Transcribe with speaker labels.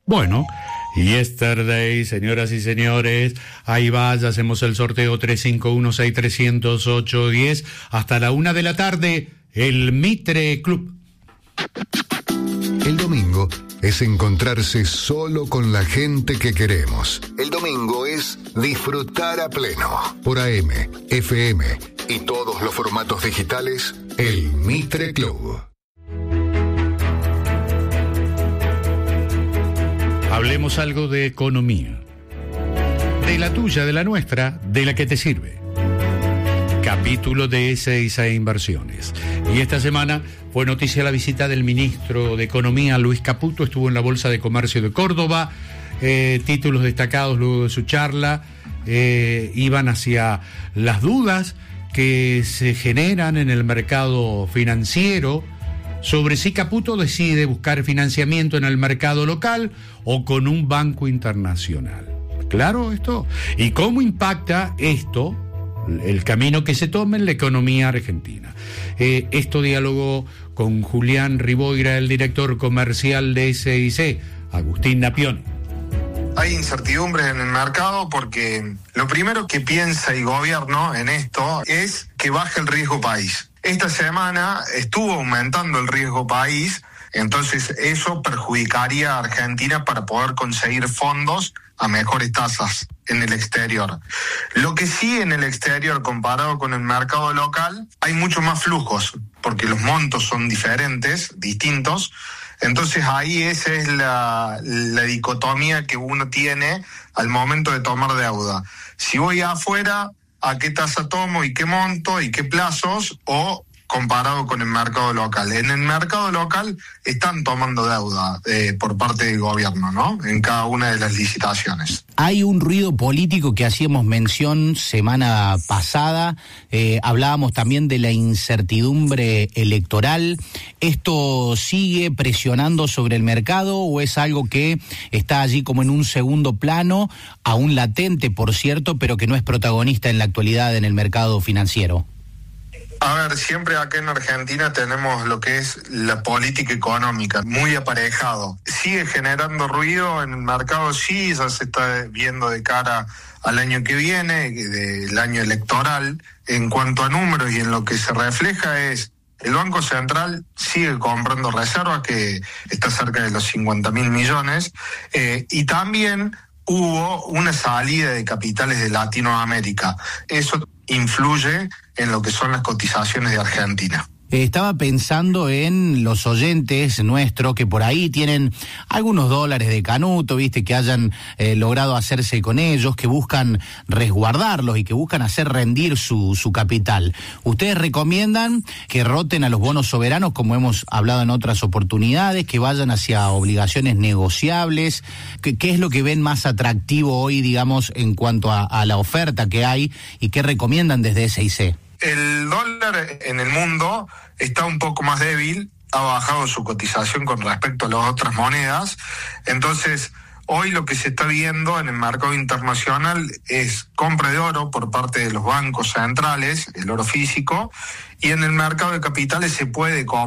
Speaker 1: Bueno, yesterday, señoras y señores, ahí va, ya hacemos el sorteo 351-6308-10 hasta la 1 de la tarde, el Mitre Club.
Speaker 2: El domingo es encontrarse solo con la gente que queremos. El domingo es disfrutar a pleno. Por AM, FM y todos los formatos digitales, el Mitre Club.
Speaker 1: Hablemos algo de economía. De la tuya, de la nuestra, de la que te sirve. Capítulo de S&C Inversiones. Y esta semana fue noticia la visita del ministro de Economía, Luis Caputo. Estuvo en la Bolsa de Comercio de Córdoba. Títulos destacados luego de su charla iban hacia las dudas que se generan en el mercado financiero sobre si Caputo decide buscar financiamiento en el mercado local o con un banco internacional. ¿Claro esto? ¿Y cómo impacta esto, el camino que se tome en la economía argentina? Esto dialogó con Julián Riboira, el director comercial de S&C, Agustín Napione.
Speaker 3: Hay incertidumbres en el mercado porque lo primero que piensa el gobierno en esto es que baje el riesgo país. Esta semana estuvo aumentando el riesgo país, entonces eso perjudicaría a Argentina para poder conseguir fondos a mejores tasas en el exterior. Lo que sí en el exterior, comparado con el mercado local, hay mucho más flujos, porque los montos son diferentes, distintos. Entonces ahí esa es la dicotomía que uno tiene al momento de tomar deuda. Si voy afuera, ¿a qué tasa tomo y qué monto y qué plazos? O comparado con el mercado local. En el mercado local están tomando deuda por parte del gobierno, ¿no? En cada una de las licitaciones.
Speaker 4: Hay un ruido político que hacíamos mención semana pasada. Hablábamos también de la incertidumbre electoral. ¿Esto sigue presionando sobre el mercado o es algo que está allí como en un segundo plano, aún latente, por cierto, pero que no es protagonista en la actualidad en el mercado financiero?
Speaker 3: A ver, siempre acá en Argentina tenemos lo que es la política económica, muy aparejado. Sigue generando ruido en el mercado, sí, ya se está viendo de cara al año que viene, del año electoral. En cuanto a números y en lo que se refleja es, el Banco Central sigue comprando reservas, que está cerca de los 50.000 millones, y también hubo una salida de capitales de Latinoamérica. Eso influye en lo que son las cotizaciones de Argentina.
Speaker 4: Estaba pensando en los oyentes nuestros que por ahí tienen algunos dólares de canuto, viste, que hayan logrado hacerse con ellos, que buscan resguardarlos y que buscan hacer rendir su capital. ¿Ustedes recomiendan que roten a los bonos soberanos, como hemos hablado en otras oportunidades, que vayan hacia obligaciones negociables? ¿Qué es lo que ven más atractivo hoy, digamos, en cuanto a la oferta que hay y qué recomiendan desde S&C?
Speaker 3: El dólar en el mundo está un poco más débil, ha bajado su cotización con respecto a las otras monedas, entonces hoy lo que se está viendo en el mercado internacional es compra de oro por parte de los bancos centrales, el oro físico, y en el mercado de capitales se puede comprar